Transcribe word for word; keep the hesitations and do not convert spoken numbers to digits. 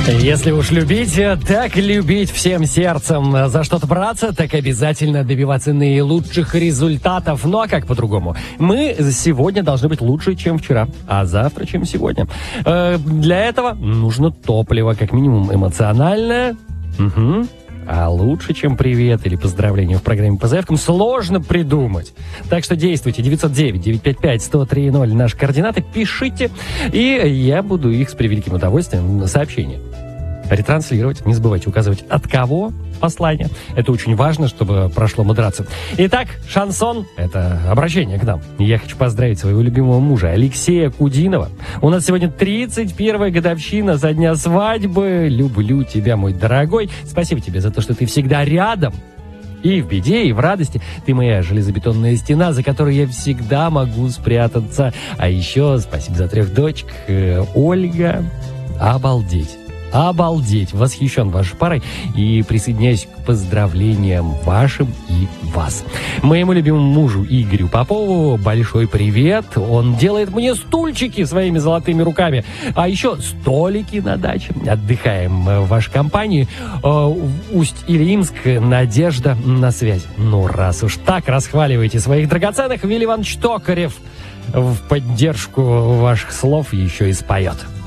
Если уж любить, так любить всем сердцем. За что-то браться, так обязательно добиваться наилучших результатов. Ну а как по-другому? Мы сегодня должны быть лучше, чем вчера, а завтра, чем сегодня. Э, для этого нужно топливо, как минимум эмоциональное. Угу. А лучше, чем привет или поздравление в программе по заявкам, сложно придумать. Так что действуйте. девятьсот девять девятьсот пятьдесят пять сто три ноль наши координаты. Пишите, и я буду их с превеликим удовольствием сообщения ретранслировать. Не забывайте указывать, от кого послание. Это очень важно, чтобы прошло мудраться. Итак, шансон — это обращение к нам. Я хочу поздравить своего любимого мужа Алексея Кудинова. У нас сегодня тридцать первая годовщина со дня свадьбы. Люблю тебя, мой дорогой. Спасибо тебе за то, что ты всегда рядом. И в беде, и в радости. Ты моя железобетонная стена, за которой я всегда могу спрятаться. А еще спасибо за трех дочек. Ольга, обалдеть. Обалдеть, восхищен вашей парой и присоединяюсь к поздравлениям вашим и вас. Моему любимому мужу Игорю Попову большой привет. Он делает мне стульчики своими золотыми руками, а еще столики на даче. Отдыхаем в вашей компании. Усть-Илимск, надежда на связь. Ну, раз уж так расхваливаете своих драгоценных, Вилли Иванович Токарев в поддержку ваших слов еще и споет.